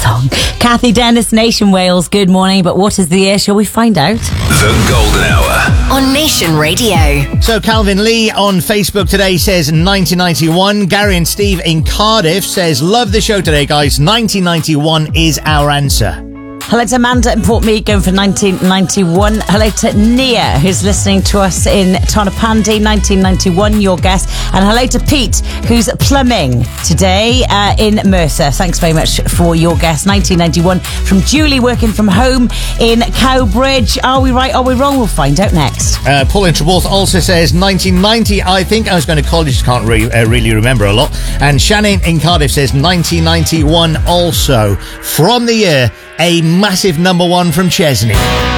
song. Kathy Dennis, Nation Wales, good morning. But what is the year? Shall we find out? The Golden Hour on Nation Radio. So Calvin Lee on Facebook today says 1991. Gary and Steve in Cardiff says, love the show today, guys. 1991 is our answer. Hello to Amanda in Portmead going for 1991. Hello to Nia, who's listening to us in Tonopandi, 1991, your guess. And hello to Pete, who's plumbing today in Mercer. Thanks very much for your guess. 1991 from Julie, working from home in Cowbridge. Are we right? Are we wrong? We'll find out next. Paul in Treborth also says 1990. I think I was going to college, can't really remember a lot. And Shannon in Cardiff says 1991 also. From the year, a massive number one from Chesney.